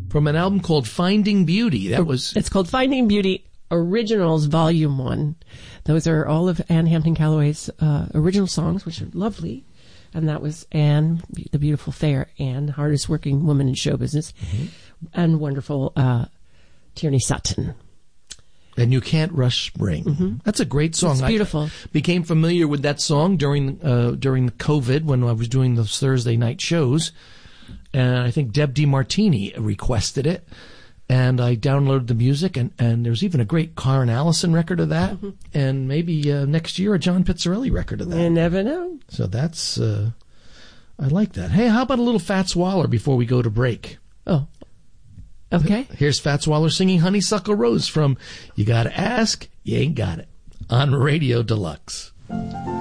From an album called Finding Beauty. It's called Finding Beauty Originals Volume 1. Those are all of Anne Hampton Callaway's original songs, which are lovely. And that was Anne, the beautiful, fair Anne, hardest working woman in show business, and wonderful Tierney Sutton. And You Can't Rush Spring. That's a great song. It's beautiful. I became familiar with that song during the COVID when I was doing those Thursday night shows. And I think Deb DiMartini requested it. And I downloaded the music, and there's even a great Karen Allison record of that. And maybe next year a John Pizzarelli record of that. You never know. So that's, I like that. Hey, how about a little Fats Waller before we go to break? Oh, okay. Here's Fats Waller singing Honeysuckle Rose from You Gotta Ask, You Ain't Got It on Radio Deluxe.